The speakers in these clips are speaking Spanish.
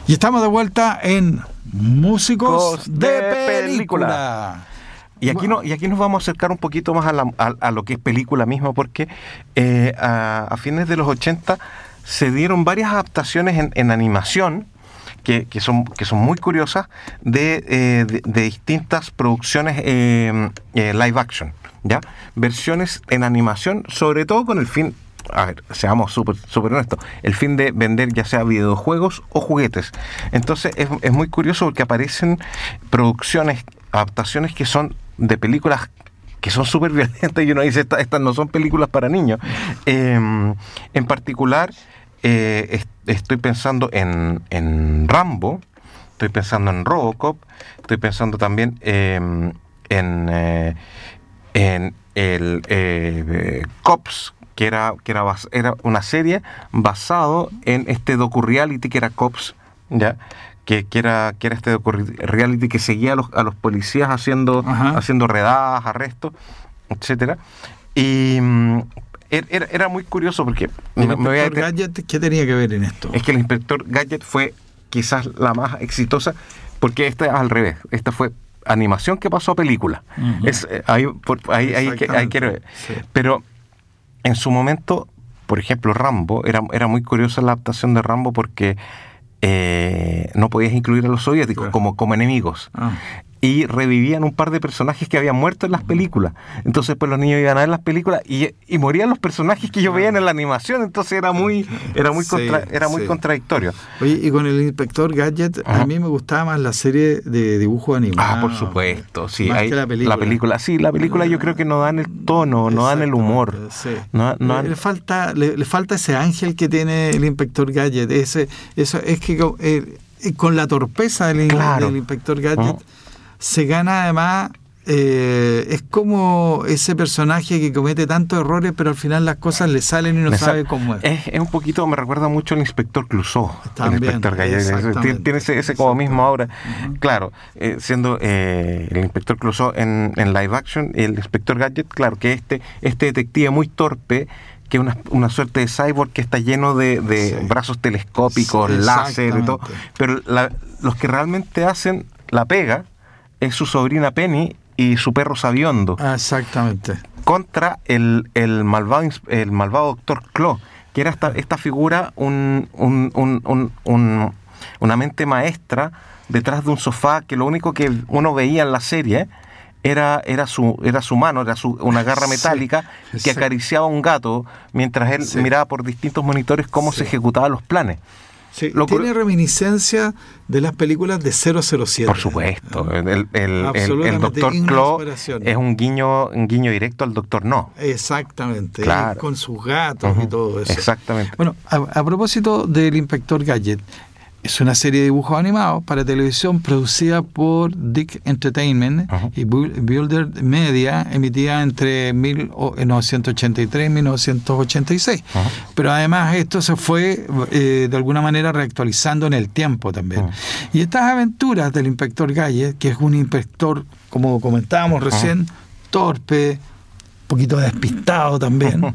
Y estamos de vuelta en Músicos de Película. Y aquí nos vamos a acercar un poquito más a lo que es película misma, porque a fines de los 80 se dieron varias adaptaciones en animación que son muy curiosas de distintas producciones live action, ¿ya? Versiones en animación, sobre todo con el fin, a ver, seamos súper honestos, el fin de vender ya sea videojuegos o juguetes. Entonces es muy curioso porque aparecen producciones, adaptaciones que son de películas que son súper violentas y uno dice, estas no son películas para niños. En particular, estoy pensando en Rambo, estoy pensando en Robocop, estoy pensando también en el Cops, que era una serie basado en este docu-reality que era Cops, ¿ya? Que era este docu-reality que seguía a los policías haciendo redadas, arrestos, etcétera. Y era muy curioso porque... ¿El Inspector Gadget qué tenía que ver en esto? Es que el Inspector Gadget fue quizás la más exitosa, porque esta es al revés. Esta fue animación que pasó a película. Ahí quiero ver. Sí. Pero en su momento, por ejemplo, Rambo, era muy curiosa la adaptación de Rambo porque no podías incluir a los soviéticos como enemigos. Y revivían un par de personajes que habían muerto en las películas. Entonces pues los niños iban a ver las películas y morían los personajes que ellos veían en la animación. Entonces era muy contradictorio. Oye, y con el Inspector Gadget, a mí me gustaba más la serie de dibujos animados. Por supuesto, sí. Más que la película. La película yo creo que no dan el tono, no dan el humor. Sí. Le falta ese ángel que tiene el Inspector Gadget. Con la torpeza del Inspector Gadget se gana además, es como ese personaje que comete tantos errores, pero al final las cosas le salen y no sabe cómo es. Es un poquito, me recuerda mucho al Inspector Clouseau. También, el Inspector Gadget. Tiene ese como mismo ahora. Claro, siendo el Inspector Clouseau en live action, el Inspector Gadget, claro, que este detective muy torpe, que es una suerte de cyborg que está lleno de brazos telescópicos, láser y todo. Pero los que realmente hacen la pega es su sobrina Penny y su perro Sabiondo. Exactamente. Contra el malvado Dr. Claw, que era esta figura, una mente maestra detrás de un sofá, que lo único que uno veía en la serie era su mano, una garra metálica que acariciaba a un gato mientras él miraba por distintos monitores cómo se ejecutaban los planes. Sí, tiene reminiscencia de las películas de 007. Por supuesto. El Dr. Claw es un guiño directo al Dr. No. Exactamente. Claro. Con sus gatos y todo eso. Exactamente. Bueno, a propósito del Inspector Gadget, es una serie de dibujos animados para televisión producida por Dick Entertainment y Builder Media, emitida entre 1983 y 1986. Pero además esto se fue de alguna manera reactualizando en el tiempo también. Y estas aventuras del Inspector Gadget, que es un inspector, como comentábamos recién, torpe, poquito despistado también,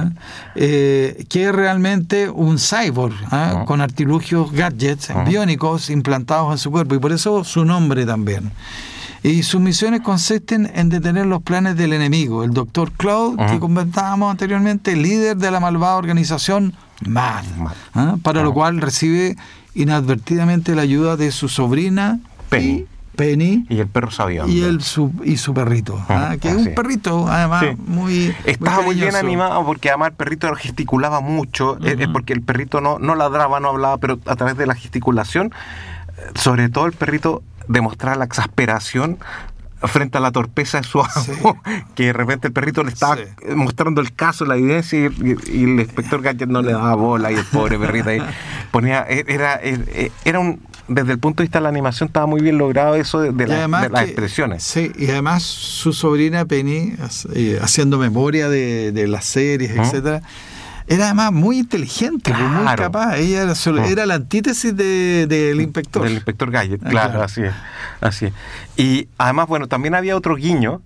que es realmente un cyborg, con artilugios gadgets biónicos implantados en su cuerpo, y por eso su nombre también. Y sus misiones consisten en detener los planes del enemigo, el Dr. Claw, que comentábamos anteriormente, líder de la malvada organización MAD, para lo cual recibe inadvertidamente la ayuda de su sobrina Penny y el perro Sabiondo y su perrito, que es un perrito además estaba muy bien animado, porque además el perrito gesticulaba mucho, es porque el perrito no ladraba, no hablaba, pero a través de la gesticulación, sobre todo el perrito demostraba la exasperación frente a la torpeza de su amo, que de repente el perrito le estaba mostrando el caso, la evidencia, y el Inspector Gadget no le daba bola, y el pobre perrito ahí ponía, era un, desde el punto de vista de la animación estaba muy bien logrado eso de las expresiones. Sí, y además su sobrina Penny, haciendo memoria de las series, etcétera, era además muy inteligente, muy capaz. Ella era la antítesis del inspector. Del Inspector Gadget, claro. Así es. Y además, bueno, también había otro guiño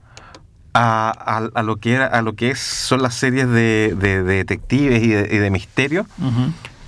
a lo que son las series de detectives y de misterio.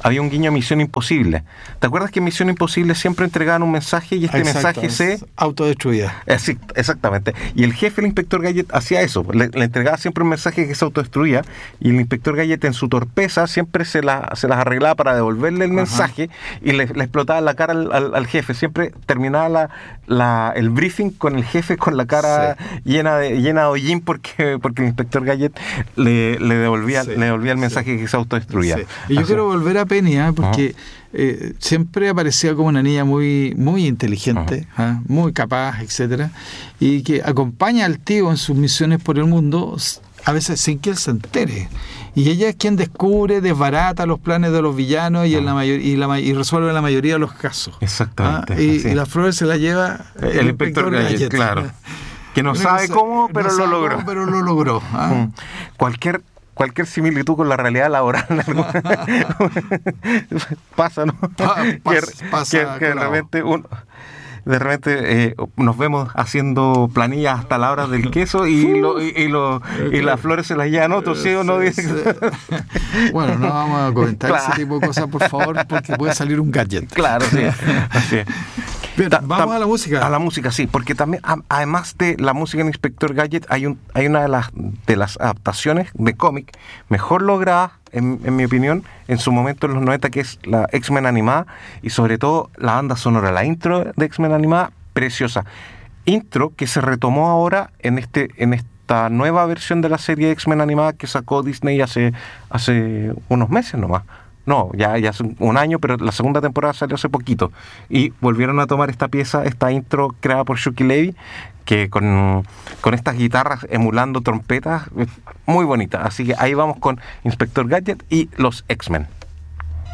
había un guiño a Misión Imposible. ¿Te acuerdas que en Misión Imposible siempre entregaban un mensaje y este mensaje se autodestruía? Sí, exactamente. Y el jefe, el inspector Gadget, hacía eso. Le entregaba siempre un mensaje que se autodestruía, y el inspector Gadget, en su torpeza, siempre se las arreglaba para devolverle el mensaje y le explotaba la cara al jefe. Siempre terminaba el briefing con el jefe con la cara llena de hollín porque el inspector Gadget le devolvía el mensaje que se autodestruía. Sí. Y yo quiero volver a Penny, porque siempre aparecía como una niña muy, muy inteligente, muy capaz, etcétera, y que acompaña al tío en sus misiones por el mundo, a veces sin que él se entere. Y ella es quien descubre, desbarata los planes de los villanos y resuelve la mayoría de los casos. Exactamente. Y las flores se las lleva el inspector Gadget, claro. Que no sabe cómo, pero lo logró. Pero lo logró. Cualquier similitud con la realidad laboral pasa, ¿no? Pasa, que de repente nos vemos haciendo planillas hasta la hora del queso y las flores se las llevan otros, ¿sí o no? Sí. Bueno, no vamos a comentar ese tipo de cosas, por favor, porque puede salir un gadget. Claro, sí. Así es. Bien, vamos a la música. A la música, sí, porque también, además de la música en Inspector Gadget, hay una de las adaptaciones de cómic mejor logradas, en mi opinión, en su momento en los 90, que es la X-Men animada, y sobre todo la banda sonora, la intro de X-Men animada, preciosa. Intro que se retomó ahora en esta nueva versión de la serie X-Men animada que sacó Disney hace unos meses nomás. No, ya hace un año, pero la segunda temporada salió hace poquito. Y volvieron a tomar esta intro creada por Shuki Levy, que con estas guitarras emulando trompetas, muy bonita. Así que ahí vamos con Inspector Gadget y los X-Men.